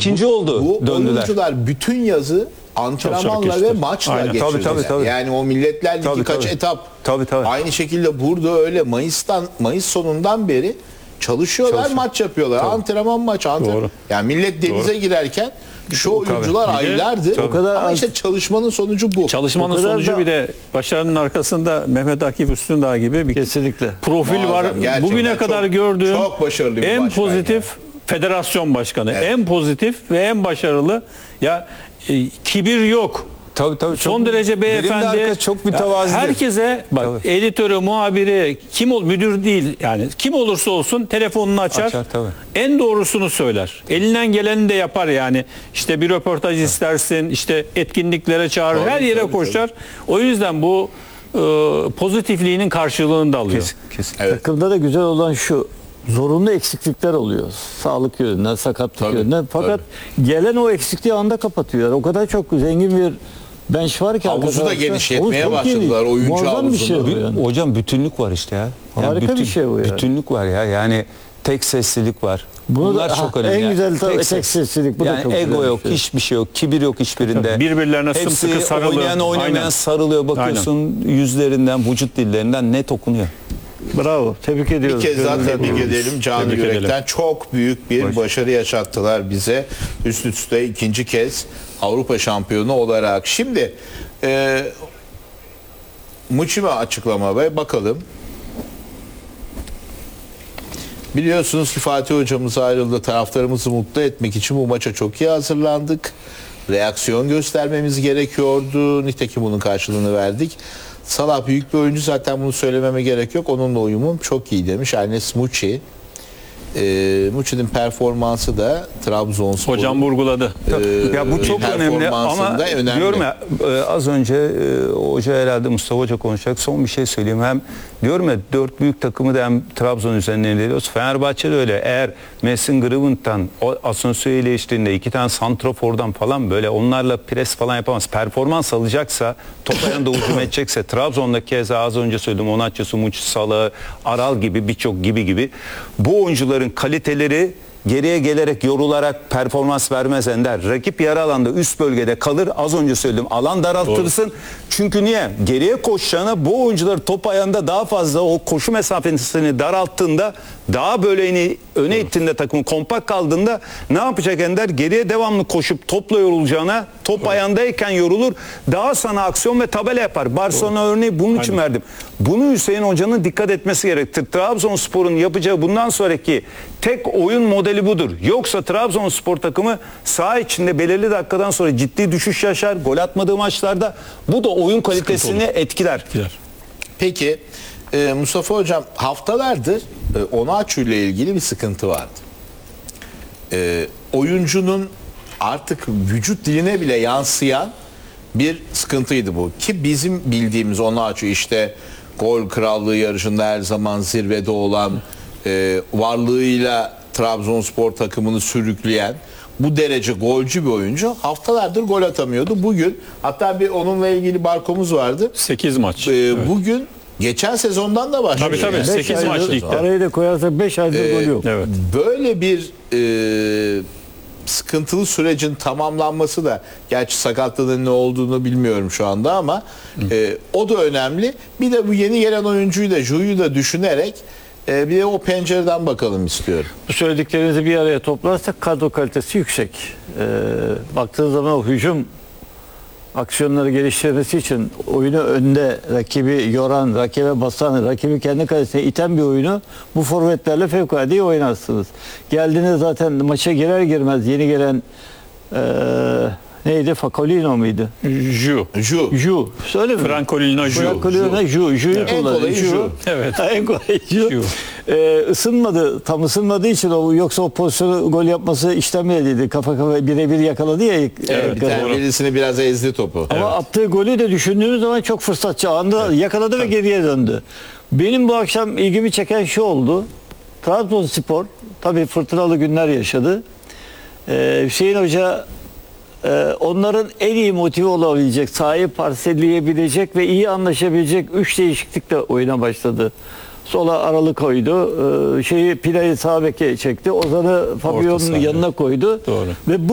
ikinci oldu. Bu döndüler. oyuncular bütün yazı antrenmanla geçti. ve maçla Aynen. geçirdiler. Tabii. Yani o Milletler Ligi Tabii, kaç tabii. etap. Tabii. Aynı şekilde burada öyle Mayıs sonundan beri çalışıyorlar, maç yapıyorlar. Antrenman maç. Doğru. Yani millet denize girerken şu oyuncular Bir de- aylardır. O kadar Ama işte çalışmanın sonucu bu. Çalışmanın O kadar sonucu da- bir de başarının arkasında Mehmet Akif Üstündağ gibi bir Kesinlikle. profil Muazzam, var. gerçekten Bugüne kadar çok- gördüğüm çok başarılı bir en başkan pozitif federasyon başkanı. En pozitif ve en başarılı. Ya kibir yok. Tabii. Son derece beyefendi. Arka çok mütevazidir. Herkese bak, Tabii. editörü, muhabiri, müdür değil yani kim olursa olsun telefonunu açar. Tabii. En doğrusunu söyler. Elinden geleni de yapar yani. İşte bir röportaj istersin, işte etkinliklere çağırır, her yere koşar. O yüzden bu pozitifliğinin karşılığını da alıyor. Kesin. Evet. Takımda da güzel olan şu, zorunlu eksiklikler oluyor. Sağlık yönünden, sakatlık Tabii, yönünden. Fakat gelen o eksikliği anda kapatıyorlar. O kadar çok zengin bir bench var ki. Havuzu da arkadaşlar. genişletmeye Havuz çok başladılar, geniş. oyuncu Muazzam bir şey havuzunu. bu yani. Hocam bütünlük var işte ya. Harika bir şey bu yani. Bütünlük var ya. Yani tek seslilik var. Bunlar da- çok ha, önemli. en güzel tabii tek ses. seslilik. Bu da Yani çok ego güzel bir yok, şey. hiçbir şey yok, kibir yok hiçbirinde. Birbirlerine Hepsi sımsıkı sarılı. oynayan Aynen. sarılıyor. Bakıyorsun yüzlerinden, vücut dillerinden net okunuyor. Bravo. Tebrik Bir ediyoruz. kez daha Gönülden tebrik olsun. edelim. Canı Tebrik yürekten edelim. çok büyük bir başarı yaşattılar bize. Üst üste ikinci kez Avrupa şampiyonu olarak. Şimdi Muçima açıklama ve bakalım. Biliyorsunuz ki Fatih hocamız ayrıldı. Taraftarımızı mutlu etmek için bu maça çok iyi hazırlandık. Reaksiyon göstermemiz gerekiyordu. Nitekim bunun karşılığını verdik. Salah büyük bir oyuncu, zaten bunu söylememe gerek yok. Onunla uyumum çok iyi demiş Ernest Muçi. Muçi'nin performansı da Trabzonspor. Hocam vurguladı. Ya bu çok önemli ama diyorum ya az önce hoca herhalde Mustafa Hoca konuşacak, son bir şey söyleyeyim. Hem diyorum ya 4 büyük takımı da hem Trabzon üzerinden ediyoruz. Fenerbahçe'de öyle. Eğer Mason Greenwood'dan o Asensio'yu ile eşliğinde 2 tane santrafordan falan böyle onlarla pres falan yapamaz. Performans alacaksa, top ayağında hücum edecekse, Trabzon'da keza az önce söyledim Onatçısı, Muçi, Salah'ı, Aral gibi birçok gibi bu oyuncuların kaliteleri geriye gelerek yorularak performans vermez Ender. Rakip yarı alanda üst bölgede kalır. Az önce söyledim. Alan daraltırsın. Doğru. Çünkü niye? Geriye koşacağına bu oyuncular top ayağında daha fazla o koşu mesafesini daralttığında daha böyle öne ittiğinde takımı kompakt kaldığında ne yapacak Ender? Geriye devamlı koşup topla yorulacağına top ayağındayken yorulur. Daha sana aksiyon ve tabela yapar. Barcelona örneği bunun için verdim. Bunu Hüseyin Hoca'nın dikkat etmesi gerektir. Trabzonspor'un yapacağı bundan sonraki tek oyun modeli budur. Yoksa Trabzonspor takımı saha içinde belirli dakikadan sonra ciddi düşüş yaşar. Gol atmadığı maçlarda bu da oyun kalitesini etkiler. Peki Mustafa Hocam, haftalardır Onaçu ile ilgili bir sıkıntı vardı. Oyuncunun artık vücut diline bile yansıyan bir sıkıntıydı bu. Ki bizim bildiğimiz Onaçu işte gol krallığı yarışında her zaman zirvede olan, varlığıyla Trabzonspor takımını sürükleyen bu derece golcü bir oyuncu, haftalardır gol atamıyordu. Bugün hatta bir onunla ilgili barkomuz vardı. 8 maç. Bugün geçen sezondan da başlıyor. Tabii, Yani. 8 maç ligde. Arayı da koyarsak 5 aydır gol yok. Evet. Böyle bir sıkıntılı sürecin tamamlanması da, gerçi sakatlığının ne olduğunu bilmiyorum şu anda ama o da önemli. Bir de bu yeni gelen oyuncuyu da, Ju'yu da düşünerek bir de o pencereden bakalım istiyorum. Bu söylediklerinizi bir araya toplarsak kadro kalitesi yüksek. Baktığınız zaman o hücum aksiyonları geliştirmesi için oyunu önde, rakibi yoran, rakibe basan, rakibi kendi kalesine iten bir oyunu bu forvetlerle fevkalade iyi oynarsınız. Geldiğinde zaten maça girer girmez yeni gelen neydi? Facolino muydu? Ju. Söyle mi? Francolino Ju. Ju'yu En kullanıyor. kolayı Ju. Evet. En kolay Ju. Isınmadı. Tam ısınmadığı için yoksa o pozisyonu gol yapması işlemeyeliydi. Kafa birebir yakaladı ya. Bir tane birisini biraz ezdi topu. Ama attığı golü de düşündüğümüz zaman çok fırsatçı. Anında yakaladı ve geriye döndü. Benim bu akşam ilgimi çeken şu oldu. Trabzonspor tabii fırtınalı günler yaşadı. Hüseyin Hoca onların en iyi motive olabilecek, sahayı parselleyebilecek ve iyi anlaşabilecek 3 değişiklikle oyuna başladı. Sola Aralı koydu. Pina'yı sağ beke çekti. Ozan'ı Fabio'nun yanına koydu. Doğru. Ve